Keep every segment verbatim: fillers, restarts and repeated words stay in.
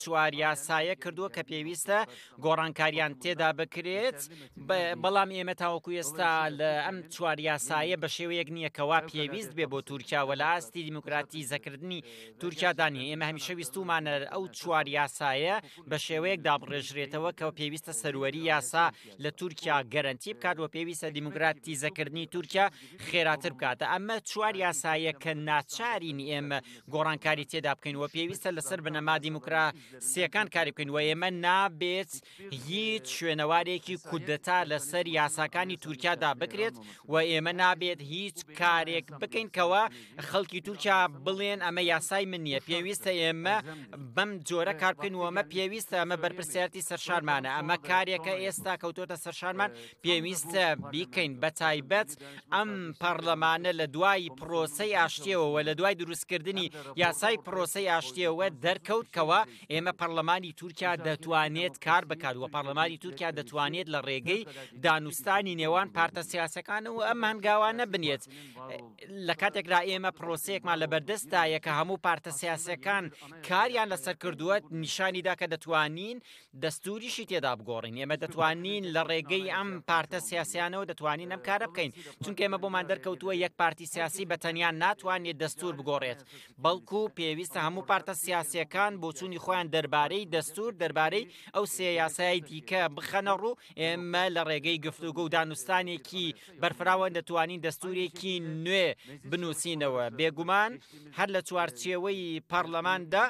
چوار یاسایە کردووە کە پێویستە گۆڕانکاریان تێدا بکرێت بەڵام ئێمە تاوەکو ئێستا لە ئەم چوار یاسایە بە شێوەیەک نییە کەوا پێویست بێ بۆ تورکیا وە لە ئاستی دیموکراتی زەکردنی تورکیادانی ئێمە هەمیشە ویستومانە ئەو چوار یاسایە بە شێوەیەک دابڕێژرێتەوە کە پێویستە سەروەری یاسا لە تورکیا گەرنتی بکات و پێویستە دیموکراتی زەکردنی تورکیا خێراتر بکاتە ئەمە چوار یاسایە کە ناچارین ئێمە گۆڕانکاری تێدا بکەین و پێویستە لەسەر بنەما دیموکراسیەکان کاری بکەین و ئێمە نابێت هیچ شوێنەوارێکی کودەتا لەسەر یاساکانی تورکیادا بکرێت و ئێمە نابێت هیچ کارێک بکەین کەوە خەڵکی تورکیا بڵێن ئەمە یاسای من نییە پێویستە ئێمە بەم جۆرە کار بکەین و ئەمە پێویستە ئەمە بەرپرسیارەتی سەرشارمانە ئەمە کارێکە ئێستا کەوتۆتە سەرشارمان پێویستە بیکەین بە تایبەت ئەم پەرلەمانە لە دوای پرۆسەی ئاشتیەوە لە دوای دروستکردنی یاسای پرۆسەی ئاشتیەوە دەرکەوتکەوە ئێمە پەرلەمانی تورکیا دەتوانێت کار بکات و پەرلەمانی تورکیا دەتوانێت لە ڕێگەی دانوستانی نێوان پارتە سیاسەکانەوە ئەم هەنگاوانە بنێت لە کاتێکدا ئێمە پرۆسەیەکمان لە بەردەستایە کە هەموو پارتە سیاسەکان کاریان لەسەر کردووە نیشانیدا کە دەتوانین دەستوریشی تێدا بگۆڕین ئێمە دەتوانین لە ڕێگەی ئەم پارتە سیاسیانەوە دەتوانین ئەم کارە بکەین چونکە ئێمە بۆمان دەرکەوتووە یەک پارتی سیاسی بەتەنیا ناتوانێت دەستور بگۆڕێت بەڵکو پێویستە هەموو پارتە سیاسیەکان بۆ چوونی خۆیان دەربارەی دەستور دەربارەی ئەو سێ یاسایی دیکە بخەنە ڕوو ئێمە لە ڕێگەی گفتوگە و دانوستانێکی بەرفراوە دەتوانین دەستورێکی نوێ بنووسینەوە بێگومان هەر لە چوارچێوەی پەرلەماندا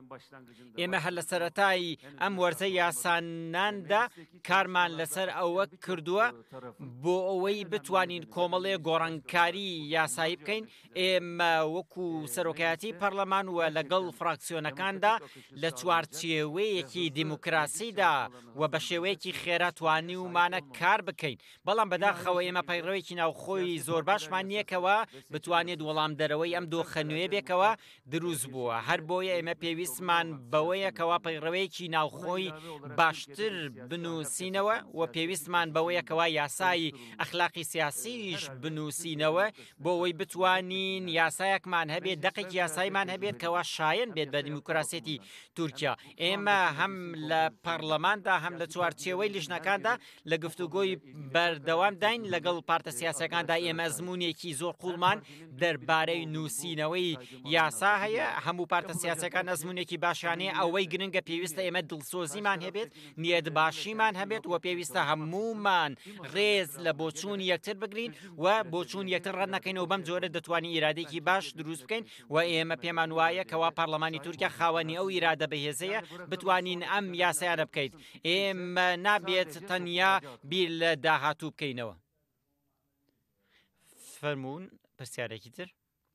ئێمە هەر لە سەرەتای ئەم وەرزە یاساناندا کارمان لەسەر ئەوە کردووە بۆ ئەوەی بتوانین کۆمەڵێ گۆڕانکاری یاسایی بکەین ئێمە وەکو سەرۆکایەتی پەرلەمان وە لەگەڵ فراکسیۆنەکاندا لە چوارچێوەیەکی دیموکراسیدا و بە شێوەیەکی خێرا توانی ومانە کار بکەین بەڵام بەداخەوە ئێمە پەیڕەوەیەکی ناوخۆی زۆر باشمان نییەکەوە بتوانێت وەڵام دەرەوەی ئەم دۆخە نوێ بێکەوە دروست بووە هەر بۆیە ئێمە پێویستمان بەوەیەکەوە پەیڕەوەیەکی ناوخۆی باشتر بنووسینەوە و پێویستمان بەوەیەکەوە یاسایی ئەخلاقی سیاسیش بنووسینەوە بۆ ئەوەی بتوانین یاسایەکمان هەبێت دەقێکی یاساییمان هەبێت کەوا شایەن بێت بە دیموکراسێتی تورکیا ئێمە هەم لە پەرلەماندا هەم لە چوارچێوەی لیژنەکاندا لە گفتوگۆی بەردەوام داین لەگەڵ پارتە سیاسەکاندا ئێمە ئەزموونێکی زۆر قوڵمان دەربارەی نووسینەوەی یاسا هەیە هەموو پارتە سیاسەکان ئەزموونێکی باشانەیە ئەوەی گرنگە پێویستە ئێمە دڵسۆزیمان هەبێت نیەت باشیمان هەبێت و پێویستە هەموومان ڕێز لە بۆچوونی یەکتر بگرین و بۆچوون یەکتر ڕەت نەکەینەوە بەم جۆرە دەتوانین ئیرادێکی باش دروست بکەین و ئێمە پێمان وایە کەوا پەرلەمانی تورکیا خاوەنی ئەو ئیرادە بەهێزەیە بتوانین ئەم یاسایانە بکەیت ئێمە نابێت تەنیا بیر لە داهاتوو بکەینەوە فەرموون پرسیارێکی تر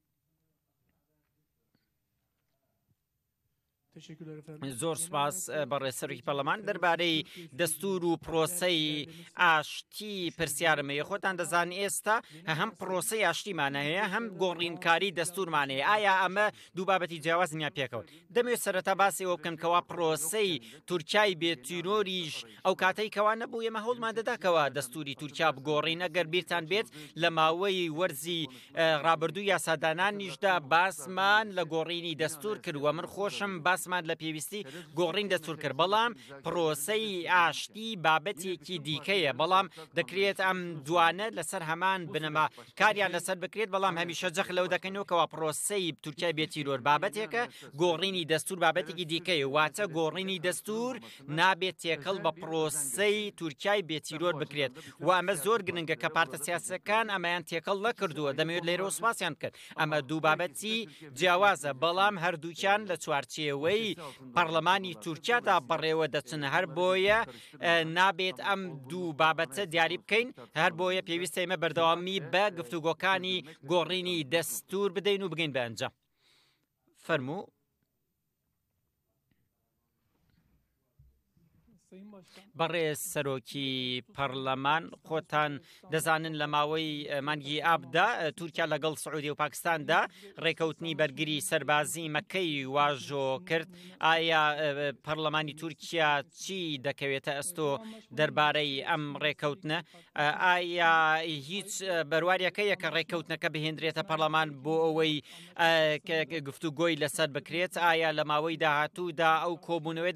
زۆر سپاس بەڕێسەرێکی پەرلەمان دەربارەی دەستور و پرۆسەی ئاشتی پرسیارمەیە خۆتان دەزان ئێستا هەم پرۆسەی ئاشتیمانە هەیە هەم گۆڕینکاری دەستورمانەیە ئایا ئەمە دوو بابەتی جیاواز نیان پێکەوت دەمەوێت سەرەتا باسی ئەوە بکەم کەوا پرۆسەی تورکیای بێتیرۆریش ئەو کاتەی کەوا نەبوو ئێمە هەوڵمان دەداکەوە دەستوری تورکیا بگۆڕین ئەگەر بیرتان بێت لە ماوەی وەرزی ڕابردوو یاسادانانیشدا باسمان لە گۆڕینی دەستور کردووە من خۆشم باس لە پێویستی گۆڕین دەستور کرد بەڵام پرۆسەی ئاشتی بابەتێکی دیکەیە بەڵام دەکرێت ئەم دوانە لەسەر هەمان بنەما کاریان لەسەر بکرێت بەڵام هەمیشە جەخ لەو دەکەنەوەکەوە پرۆسەی تورکیا بێتیرۆر بابەتێکە گۆڕینی دەستور بابەتێکی دیکەیە واتە گۆڕینی دەستور نابێت تێکەڵ بە پرۆسەی تورکیای بێتیرۆر بکرێت و ئەمە زۆر گرنگە کە پارتە سیاسەکان ئەمەیان تێکەڵ نەکردووە دەمەوێت لێرە سوپاسیان کرد ئەمە دوو بابەتی جیاوازە بەڵام هەردووکیان لە چوارچێوەی پەرلەمانی تورکیادا بەڕێوە دەچن هەر بۆیە نابێت ئەم دوو بابەتە دیاری بکەین هەر بۆیە پێویستە ئێمە بەردەوامی بە گفتوگۆکانی گۆڕینی دەستور بدەین و بگەین بە ئەنجام فەرموو بەڕێز سەرۆکی پەرلەمان خۆتان دەزانن لە ماوەی مانگی ئابدا تورکیا لەگەڵ سعودی و پاکستاندا ڕێکەوتنی بەرگری سەربازی مەکەی واژۆ کرد. ئایا پەرلەمانی تورکیا چی دەکەوێتە ئەستۆ دەربارەی ئەم ڕێکەوتنە؟ ئایا هیچ بەرواریەکەیە کە ڕێکەوتنەکە بهێنرێتە پەرلەمان بۆ ئەوەی گفتوگۆی لەسەر بکرێت؟ ئایا لە ماوەی داهاتوودا ئەو کۆبوونەوەی